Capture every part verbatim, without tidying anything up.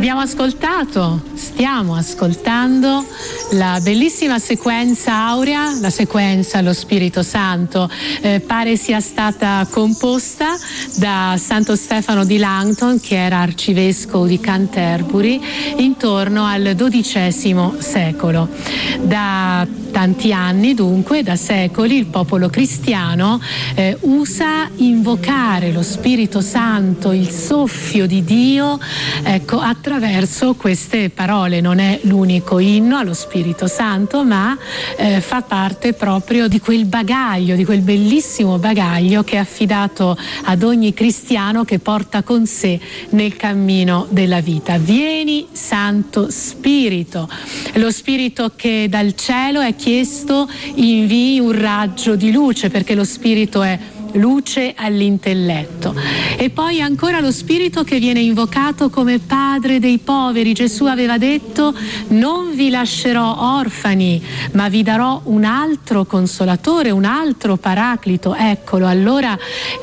Abbiamo ascoltato, stiamo ascoltando la bellissima sequenza aurea, la sequenza allo Spirito Santo. Eh, pare sia stata composta da Santo Stefano di Langton, che era arcivescovo di Canterbury, intorno al dodicesimo secolo. Da tanti anni, dunque, da secoli, il popolo cristiano eh, usa invocare lo Spirito Santo, il soffio di Dio, ecco, attraverso queste parole. Non è l'unico inno allo Spirito Santo, ma eh, fa parte proprio di quel bagaglio, di quel bellissimo bagaglio che è affidato ad ogni cristiano che porta con sé nel cammino della vita. Vieni, Santo Spirito, lo Spirito che dal cielo è chiesto invii un raggio di luce, perché lo Spirito è luce all'intelletto. E poi ancora lo Spirito che viene invocato come Padre dei poveri. Gesù aveva detto: non vi lascerò orfani, ma vi darò un altro consolatore, un altro paraclito. Eccolo allora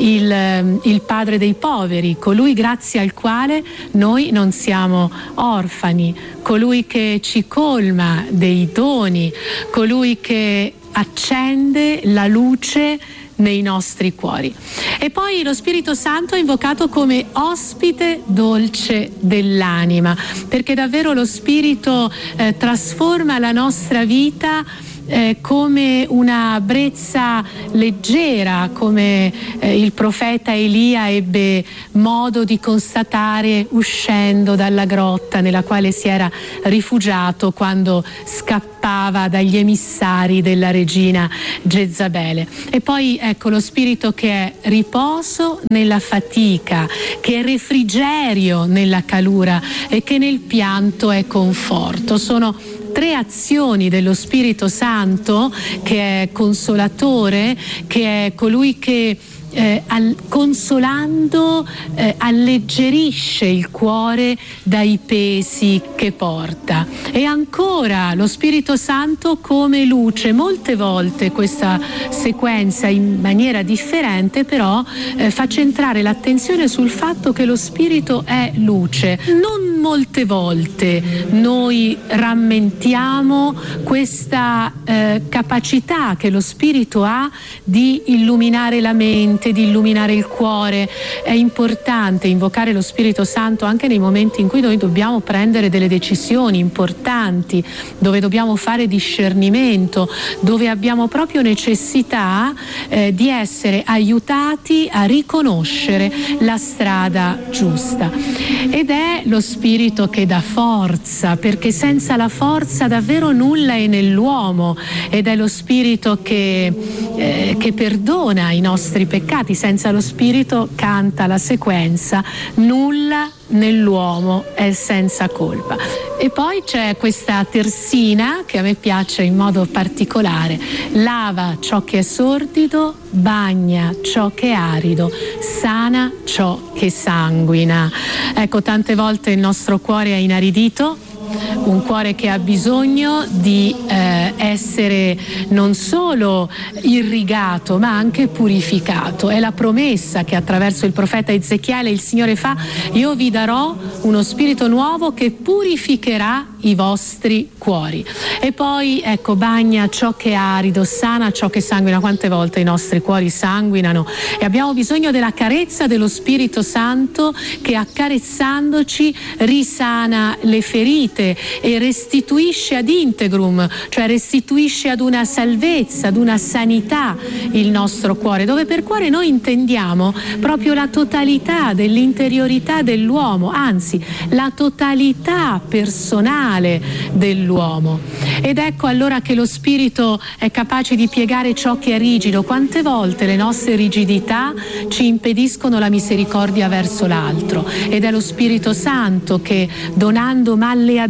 il, il Padre dei poveri, colui grazie al quale noi non siamo orfani, colui che ci colma dei doni, colui che accende la luce nei nostri cuori. E poi lo Spirito Santo è invocato come ospite dolce dell'anima, perché davvero lo Spirito eh, trasforma la nostra vita Eh, come una brezza leggera, come eh, il profeta Elia ebbe modo di constatare uscendo dalla grotta nella quale si era rifugiato quando scappava dagli emissari della regina Jezabele. E poi ecco lo Spirito che è riposo nella fatica, che è refrigerio nella calura e che nel pianto è conforto. Sono tre azioni dello Spirito Santo, che è consolatore, che è colui che Eh, al, consolando eh, alleggerisce il cuore dai pesi che porta. E ancora lo Spirito Santo come luce. Molte volte questa sequenza, in maniera differente, però eh, fa centrare l'attenzione sul fatto che lo Spirito è luce. Non molte volte noi rammentiamo questa eh, capacità che lo Spirito ha di illuminare la mente, di illuminare il cuore. È importante invocare lo Spirito Santo anche nei momenti in cui noi dobbiamo prendere delle decisioni importanti, dove dobbiamo fare discernimento, dove abbiamo proprio necessità eh, di essere aiutati a riconoscere la strada giusta. Ed è lo Spirito che dà forza, perché senza la forza davvero nulla è nell'uomo, ed è lo Spirito che, eh, che perdona i nostri peccati. Senza lo Spirito, canta la sequenza, nulla nell'uomo è senza colpa. E poi c'è questa terzina che a me piace in modo particolare: lava ciò che è sordido, bagna ciò che è arido, sana ciò che sanguina. Ecco, tante volte il nostro cuore è inaridito, un cuore che ha bisogno di eh, essere non solo irrigato ma anche purificato. È la promessa che attraverso il profeta Ezechiele il Signore fa: io vi darò uno spirito nuovo che purificherà i vostri cuori. E poi ecco, bagna ciò che è arido, sana ciò che sanguina. Quante volte i nostri cuori sanguinano e abbiamo bisogno della carezza dello Spirito Santo, che accarezzandoci risana le ferite e restituisce ad integrum, cioè restituisce ad una salvezza, ad una sanità il nostro cuore, dove per cuore noi intendiamo proprio la totalità dell'interiorità dell'uomo, anzi la totalità personale dell'uomo. Ed ecco allora che lo Spirito è capace di piegare ciò che è rigido. Quante volte le nostre rigidità ci impediscono la misericordia verso l'altro, ed è lo Spirito Santo che, donando malleabilità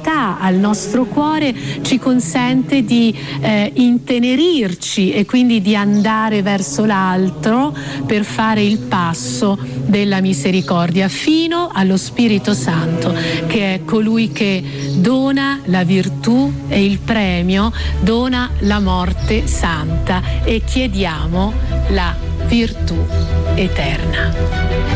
al nostro cuore, ci consente di eh, intenerirci e quindi di andare verso l'altro per fare il passo della misericordia, fino allo Spirito Santo, che è colui che dona la virtù e il premio, dona la morte santa, e chiediamo la virtù eterna.